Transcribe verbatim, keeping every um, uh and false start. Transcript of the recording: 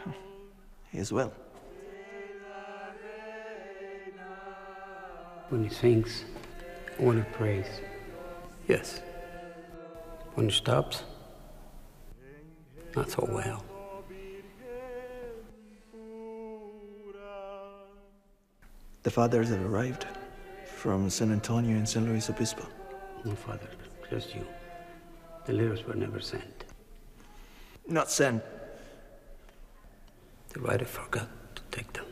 He is well. When he sings, when he prays, yes. When he stops, not so well. The fathers have arrived from San Antonio and San Luis Obispo. No, Father, just you. The letters were never sent. Not sent. The writer forgot to take them.